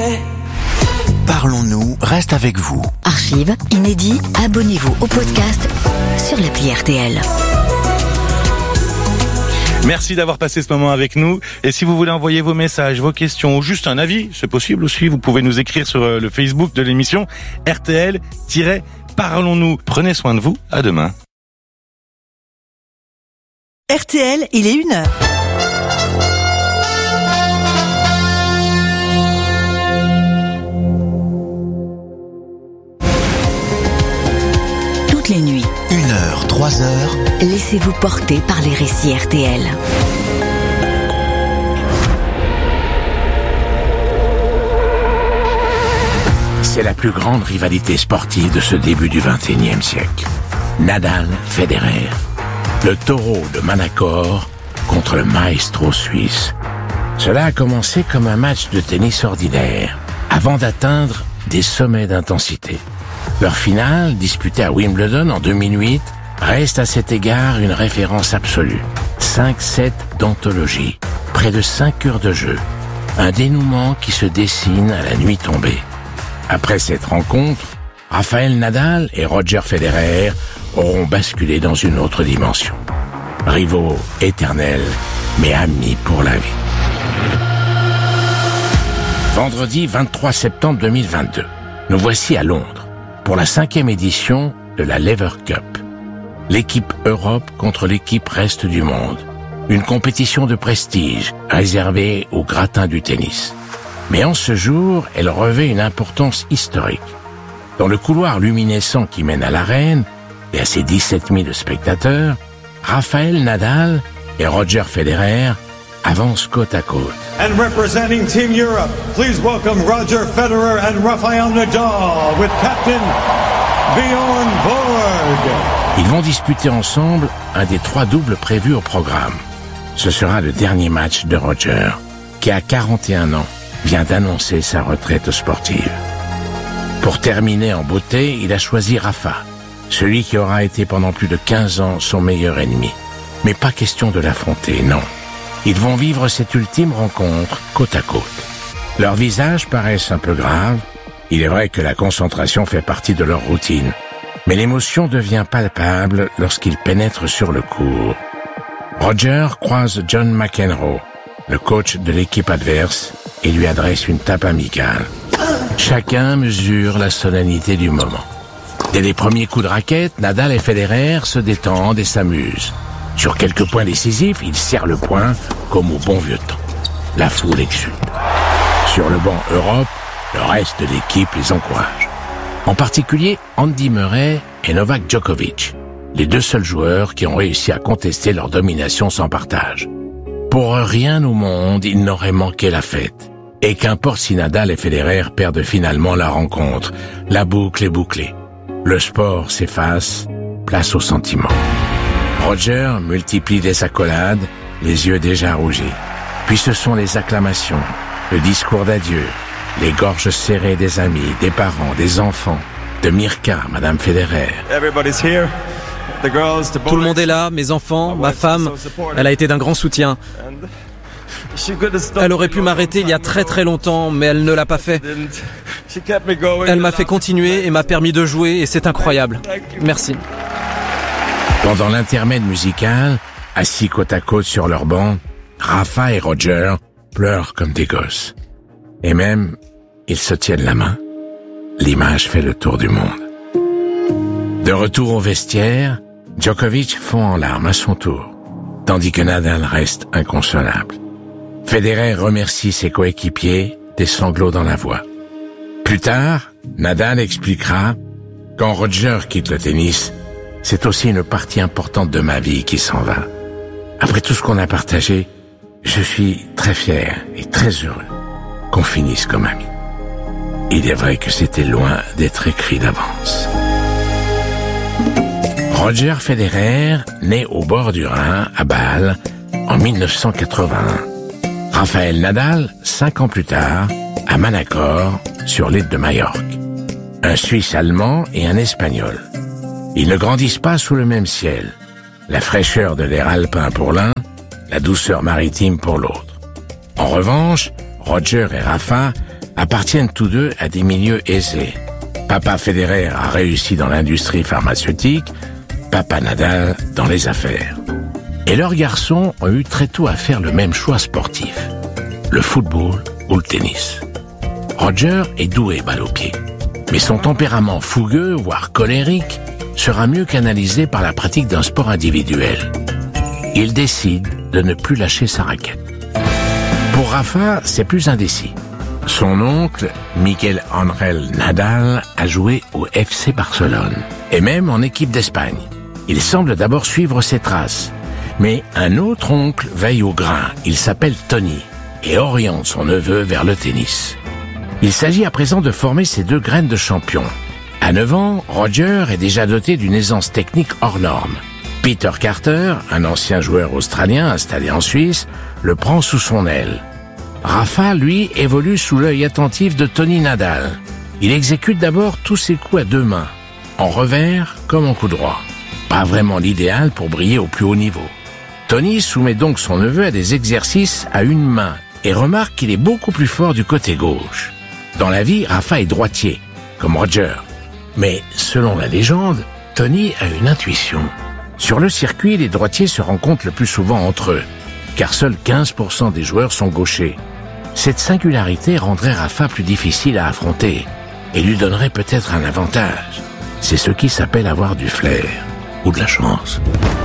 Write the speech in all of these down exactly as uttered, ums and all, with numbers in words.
Parlons-nous reste avec vous. Archives, inédits, abonnez-vous au podcast sur l'appli R T L. Merci d'avoir passé ce moment avec nous. Et si vous voulez envoyer vos messages, vos questions ou juste un avis, c'est possible aussi, vous pouvez nous écrire sur le Facebook de l'émission R T L-Parlons-nous. Prenez soin de vous, à demain. R T L, il est une heure. Toutes les nuits, Une heure, trois heures. laissez-vous porter par les récits R T L. C'est la plus grande rivalité sportive de ce début du vingt et unième siècle. Nadal-Federer. Le taureau de Manacor contre le maestro suisse. Cela a commencé comme un match de tennis ordinaire, avant d'atteindre des sommets d'intensité. Leur finale, disputée à Wimbledon en deux mille huit, reste à cet égard une référence absolue. cinq sept d'anthologie, près de cinq heures de jeu. Un dénouement qui se dessine à la nuit tombée. Après cette rencontre, Rafael Nadal et Roger Federer auront basculé dans une autre dimension. Rivaux éternels, mais amis pour la vie. Vendredi vingt-trois septembre deux mille vingt-deux, nous voici à Londres pour la cinquième édition de la Lever Cup. L'équipe Europe contre l'équipe Reste du Monde. Une compétition de prestige réservée aux gratins du tennis. Mais en ce jour, elle revêt une importance historique. Dans le couloir luminescent qui mène à l'arène, et à ses dix-sept mille spectateurs, Rafael Nadal et Roger Federer avancent côte à côte. And representing Team Europe, please welcome Roger Federer and Rafael Nadal with Captain Bjorn Borg. Ils vont disputer ensemble un des trois doubles prévus au programme. Ce sera le dernier match de Roger, qui à quarante et un ans vient d'annoncer sa retraite sportive. Pour terminer en beauté, il a choisi Rafa, celui qui aura été pendant plus de quinze ans son meilleur ennemi. Mais pas question de l'affronter, non. Ils vont vivre cette ultime rencontre côte à côte. Leurs visages paraissent un peu graves. Il est vrai que la concentration fait partie de leur routine. Mais l'émotion devient palpable lorsqu'ils pénètrent sur le court. Roger croise John McEnroe, le coach de l'équipe adverse, et lui adresse une tape amicale. Chacun mesure la solennité du moment. Dès les premiers coups de raquette, Nadal et Federer se détendent et s'amusent. Sur quelques points décisifs, ils serrent le poing comme au bon vieux temps. La foule exulte. Sur le banc Europe, le reste de l'équipe les encourage. En particulier, Andy Murray et Novak Djokovic, les deux seuls joueurs qui ont réussi à contester leur domination sans partage. Pour rien au monde, ils n'auraient manqué la fête. Et qu'importe si Nadal et Federer perdent finalement la rencontre, la boucle est bouclée. Le sport s'efface, place au sentiment. Roger multiplie les accolades, les yeux déjà rougis. Puis ce sont les acclamations, le discours d'adieu, les gorges serrées des amis, des parents, des enfants, de Mirka, Madame Federer. Tout le monde est là, mes enfants, ma femme, elle a été d'un grand soutien. Elle aurait pu m'arrêter il y a très très longtemps, mais elle ne l'a pas fait. Elle m'a fait continuer et m'a permis de jouer, et c'est incroyable. Merci. Pendant l'intermède musical, assis côte à côte sur leur banc, Rafa et Roger pleurent comme des gosses. Et même, ils se tiennent la main. L'image fait le tour du monde. De retour au vestiaire, Djokovic fond en larmes à son tour, tandis que Nadal reste inconsolable. Federer remercie ses coéquipiers, des sanglots dans la voix. Plus tard, Nadal expliquera « Quand Roger quitte le tennis, c'est aussi une partie importante de ma vie qui s'en va. Après tout ce qu'on a partagé, je suis très fier et très heureux qu'on finisse comme amis. » Il est vrai que c'était loin d'être écrit d'avance. Roger Federer naît au bord du Rhin, à Bâle, en mille neuf cent quatre-vingt-un. Rafael Nadal, cinq ans plus tard, à Manacor, sur l'île de Majorque. Un Suisse allemand et un Espagnol. Ils ne grandissent pas sous le même ciel. La fraîcheur de l'air alpin pour l'un, la douceur maritime pour l'autre. En revanche, Roger et Rafa appartiennent tous deux à des milieux aisés. Papa Federer a réussi dans l'industrie pharmaceutique, Papa Nadal dans les affaires. Et leurs garçons ont eu très tôt à faire le même choix sportif, le football ou le tennis. Roger est doué balle au pied, mais son tempérament fougueux, voire colérique, sera mieux canalisé par la pratique d'un sport individuel. Il décide de ne plus lâcher sa raquette. Pour Rafa, c'est plus indécis. Son oncle, Miguel Ángel Nadal, a joué au F C Barcelone, et même en équipe d'Espagne. Il semble d'abord suivre ses traces. Mais un autre oncle veille au grain, il s'appelle Tony, et oriente son neveu vers le tennis. Il s'agit à présent de former ces deux graines de champions. À neuf ans, Roger est déjà doté d'une aisance technique hors norme. Peter Carter, un ancien joueur australien installé en Suisse, le prend sous son aile. Rafa, lui, évolue sous l'œil attentif de Tony Nadal. Il exécute d'abord tous ses coups à deux mains, en revers comme en coup droit. Pas vraiment l'idéal pour briller au plus haut niveau. Tony soumet donc son neveu à des exercices à une main et remarque qu'il est beaucoup plus fort du côté gauche. Dans la vie, Rafa est droitier, comme Roger. Mais selon la légende, Tony a une intuition. Sur le circuit, les droitiers se rencontrent le plus souvent entre eux, car seuls quinze pour cent des joueurs sont gauchers. Cette singularité rendrait Rafa plus difficile à affronter et lui donnerait peut-être un avantage. C'est ce qui s'appelle avoir du flair ou de la chance.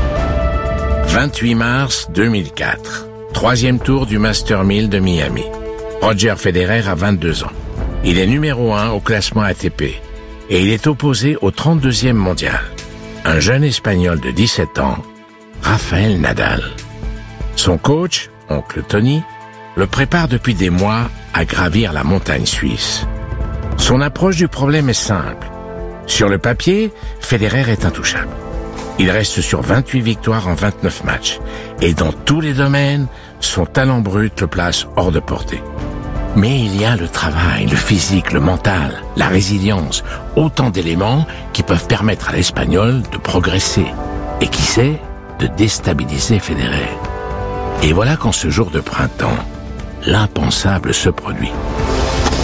vingt-huit mars deux mille quatre, troisième tour du Master mille de Miami. Roger Federer a vingt-deux ans. Il est numéro un au classement A T P et il est opposé au trente-deuxième mondial, un jeune Espagnol de dix-sept ans, Rafael Nadal. Son coach, oncle Tony, le prépare depuis des mois à gravir la montagne suisse. Son approche du problème est simple. Sur le papier, Federer est intouchable. Il reste sur vingt-huit victoires en vingt-neuf matchs. Et dans tous les domaines, son talent brut le place hors de portée. Mais il y a le travail, le physique, le mental, la résilience, autant d'éléments qui peuvent permettre à l'Espagnol de progresser. Et qui sait, de déstabiliser Federer. Et voilà qu'en ce jour de printemps, l'impensable se produit.